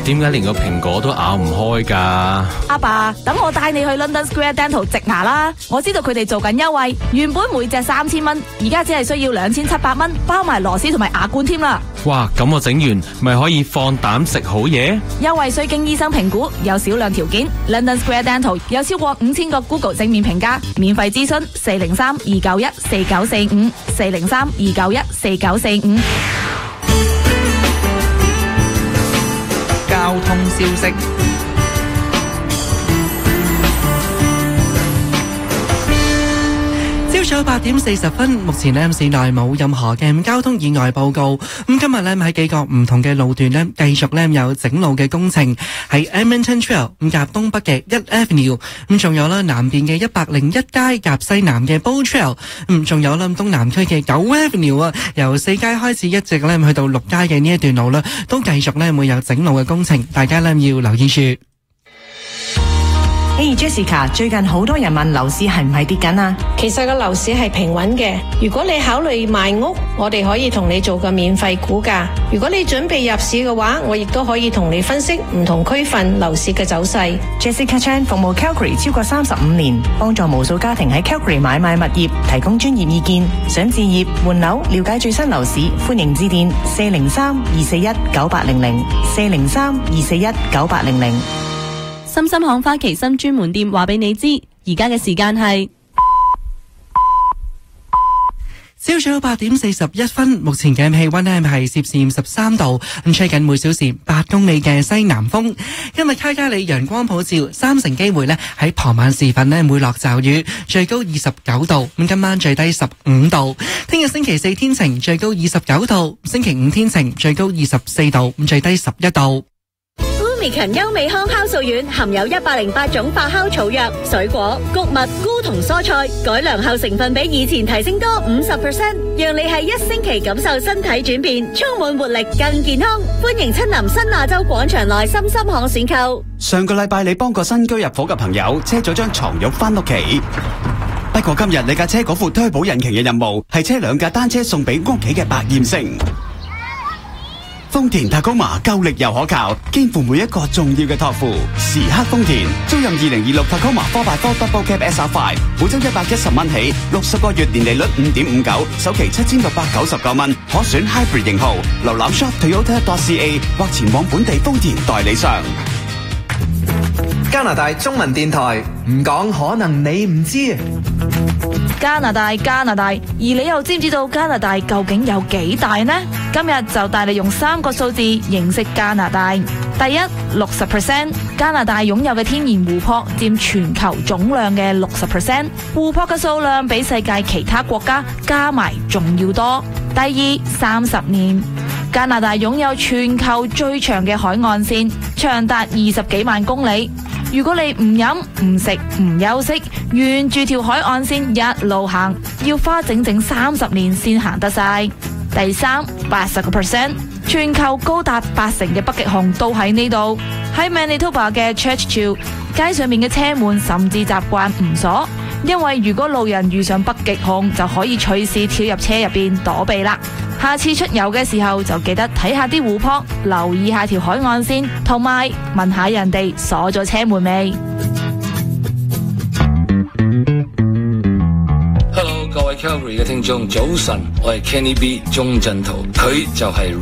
點解連個蘋果都咬唔開㗎？ 阿爸，等我帶你去 London Square Dental 植牙啦！我知道佢哋做緊優惠，原本每隻3000蚊，而家只係需要2700蚊，包埋螺絲同埋牙冠添啦。 哇，咁我整完咪可以放膽食好嘢？ 優惠需經醫生評估，有少量條件。London Square Dental 有超過5000個 Google 正面評價，免費諮詢403-291-4945 403-291-4945。 交通消息。朝早8點40分，目前呢市內冇任何嘅交通意外報告。咁今日呢喺幾個唔同嘅路段呢，繼續呢有整路嘅工程，係 Edmonton Trail 咁夾東北嘅1 Avenue， 咁仲有啦南邊嘅101街夾西南嘅 Bow Trail， 咁仲有啦東南區嘅9 Avenue 啊，由4街開始一直呢去到6街嘅呢一段路啦，都繼續呢會有整路嘅工程，大家呢要留意住。 Hey Jessica， 最近好多人問樓市係唔係跌緊啊？ 其實個樓市係平穩嘅。如果你考慮賣屋，我哋可以同你做個免費估價。如果你準備入市嘅話，我亦都可以同你分析唔同區份樓市嘅走勢。 Jessica Chan 服務 Calgary 超過35年，幫助無數家庭喺 Calgary 買賣物業，提供專業意見。想置業換樓，了解最新樓市，歡迎致電403-241-9800 403-241-9800。 深深巷花旗參專門店話俾你知，而家嘅時間係朝早8點41分，目前嘅氣溫呢係攝氏13度，咁吹緊每小時8公里嘅西南風。今日卡加里陽光普照，3成機會呢喺傍晚時分呢會落驟雨，最高29度，咁今晚最低15度。聽日星期4天晴，最高29度；星期5天晴，最高24度，咁最低11度。 Lumicon 優美康酵素丸含有108種發酵草藥、水果、穀物、菇同蔬菜，改良後成分比以前提升多50%，讓你喺1星期感受身體轉變，充滿活力更健康。歡迎親臨新亞洲廣場內深深巷選購。 上個禮拜你幫個新居入伙嘅朋友車咗張床褥返屋企，不過今日你架車嗰副推保引擎嘅任務係車2架單車送俾屋企嘅百厭星。豐田塔高馬夠力又可靠，肩負每一個重要嘅託付。時刻豐田，租任2026塔高馬 4x4 Double Cab SR5，每周110蚊起，60個月年利率5.59，首期7699蚊，可選 Hybrid 型號。瀏覽 shop.toyota.ca 或前往本地豐田代理商。 加拿大中文電台，唔講可能你唔知。 加拿大，而你又知唔知道加拿大究竟有幾大呢？今日就帶你用3個數字認識加拿大。第一，60%，加拿大擁有嘅天然湖泊佔全球總量嘅60%，湖泊嘅數量比世界其他國家加埋仲要多。第二，30年，加拿大擁有全球最長嘅海岸線，長達20幾萬公里。如果你唔飲唔食唔休息，沿住條海岸線一路行，要花整整30年先行得晒。第三，80%，全球高達80%嘅北極熊都喺呢度。喺 Manitoba 嘅 Churchill 街上面嘅車門甚至習慣唔鎖，因為如果路人遇上北極熊，就可以隨時跳入車入邊躲避啦。下次出遊嘅時候就記得睇下啲湖泊，留意下條海岸線，同埋問下人哋鎖咗車門未。 Hello， 各位 Calgary 嘅聽眾，早晨，我係 Kenny B 鍾鎮濤，佢就係